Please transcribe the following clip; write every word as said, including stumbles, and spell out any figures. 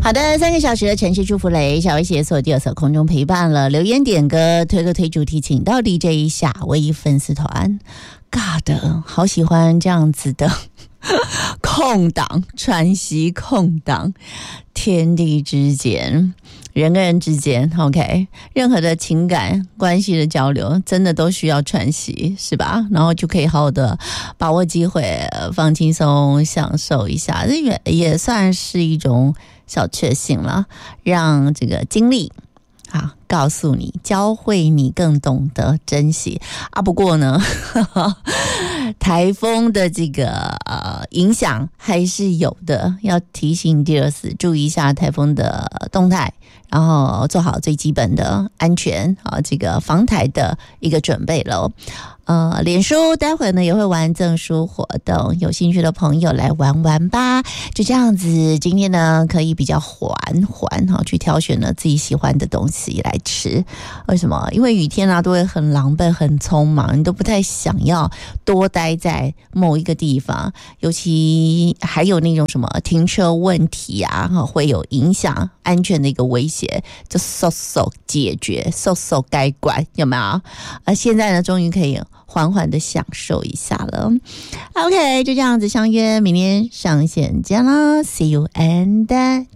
好的，三个小时的城市祝福雷，小薇写所第二首空中陪伴了，留言点歌推歌推主题，请到 D J 夏威粉丝团。God， 好喜欢这样子的空档，喘息空档，天地之间，人跟人之间 OK， 任何的情感关系的交流真的都需要喘息，是吧？然后就可以好好的把握机会，放轻松，享受一下，这也也算是一种小确幸了，让这个经历啊，告诉你，教会你更懂得珍惜啊。不过呢，呵呵台风的这个呃影响还是有的，要提醒第二次注意一下台风的动态，然后做好最基本的安全啊，这个防台的一个准备咯。呃，脸书待会呢也会玩赠书活动，有兴趣的朋友来玩玩吧。就这样子，今天呢可以比较缓缓哈，去挑选了自己喜欢的东西来吃。为什么？因为雨天啊都会很狼狈、很匆忙，你都不太想要多待在某一个地方，尤其还有那种什么停车问题啊，会有影响安全的一个威胁，就嗖嗖解决，嗖嗖该管，有没有？呃，现在呢，终于可以缓缓的享受一下了。OK， 就这样子相约明天上线见啦 ，See you and